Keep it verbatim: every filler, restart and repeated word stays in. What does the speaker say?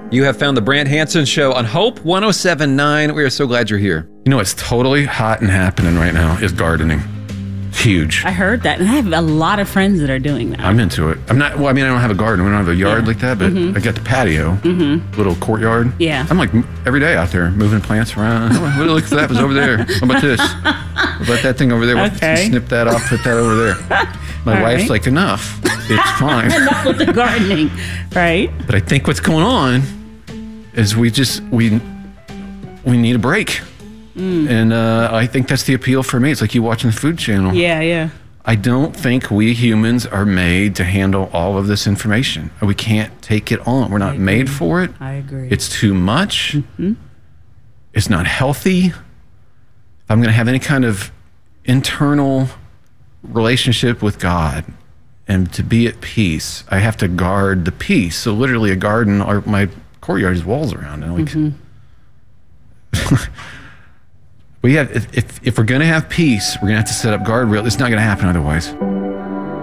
You have found the Brant Hansen Show on Hope one oh seven point nine. We are so glad you're here. You know what's totally hot and happening right now is gardening. Huge. I heard that, and I have a lot of friends that are doing that. I'm into it. I'm not, well, I mean, I don't have a garden. We don't have a yard Yeah. like that, but Mhm. I got the patio, Mhm. little courtyard. Yeah. I'm like m- every day out there moving plants around. Oh, what look at that was over there. How about this? How about that thing over there? We'll Okay. snip that off, put that over there. My All wife's right. like, enough. It's fine. Enough with the gardening, right? But I think what's going on is we just, we, we need a break. Mm. And uh, I think that's the appeal for me. It's like you watching the Food Channel. Yeah, yeah. I don't think we humans are made to handle all of this information. We can't take it on. We're not made for it. I agree. It's too much. Mm-hmm. It's not healthy. If I'm going to have any kind of internal relationship with God and to be at peace, I have to guard the peace. So literally a garden, or my courtyard is walls around it. Like, Mm-hmm. we have, if, if, if we're going to have peace, we're going to have to set up guardrails. It's not going to happen otherwise.